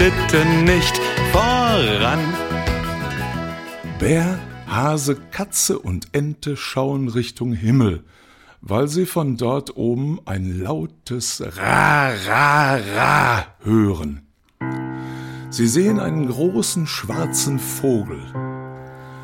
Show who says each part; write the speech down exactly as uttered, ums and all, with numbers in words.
Speaker 1: bitte nicht voran.
Speaker 2: Bär, Hase, Katze und Ente schauen Richtung Himmel, weil sie von dort oben ein lautes Ra, Ra, Ra hören. Sie sehen einen großen schwarzen Vogel.